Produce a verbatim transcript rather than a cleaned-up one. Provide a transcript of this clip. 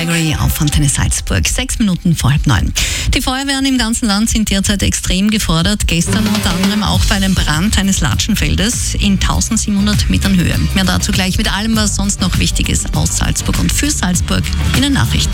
Gregory auf Antenne Salzburg. Sechs Minuten vor halb neun. Die Feuerwehren im ganzen Land sind derzeit extrem gefordert. Gestern unter anderem auch bei einem Brand eines Latschenfeldes in tausendsiebenhundert Metern Höhe. Mehr dazu gleich mit allem, was sonst noch wichtig ist aus Salzburg und für Salzburg in den Nachrichten.